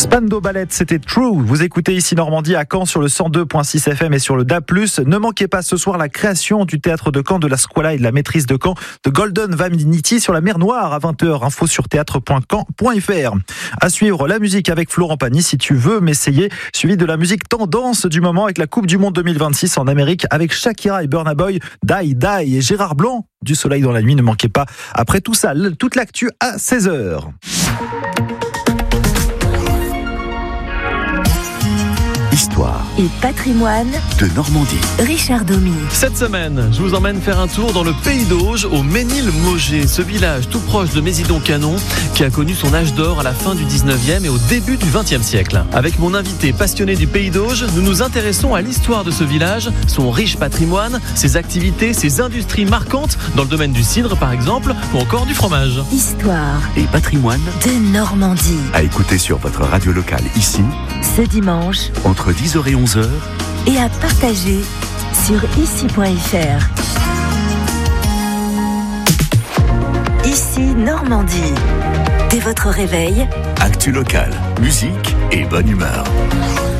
Spandau Ballet, c'était True. Vous écoutez ici Normandie à Caen sur le 102.6 FM et sur le DAB+. Ne manquez pas ce soir la création du théâtre de Caen, de la Squala et de la maîtrise de Caen de Golden Vanity sur la mer Noire à 20h. Info sur théâtre.caen.fr. À suivre la musique avec Florent Pagny si tu veux m'essayer, suivi de la musique tendance du moment avec la Coupe du Monde 2026 en Amérique avec Shakira et Burna Boy, Die Die et Gérard Blanc du Soleil dans la nuit. Ne manquez pas après tout ça, toute l'actu à 16h. Histoire et patrimoine de Normandie. Richard Domy. Cette semaine, je vous emmène faire un tour dans le Pays d'Auge, au Ménil-Mauger, ce village tout proche de Mésidon-Canon qui a connu son âge d'or à la fin du 19e et au début du 20e siècle. Avec mon invité passionné du Pays d'Auge, nous nous intéressons à l'histoire de ce village, son riche patrimoine, ses activités, ses industries marquantes dans le domaine du cidre par exemple, ou encore du fromage. Histoire et patrimoine de Normandie. À écouter sur votre radio locale ici, ce dimanche, entre 10h et 11h, et à partager sur ici.fr. Ici Normandie. Dès votre réveil, actu locale, musique et bonne humeur.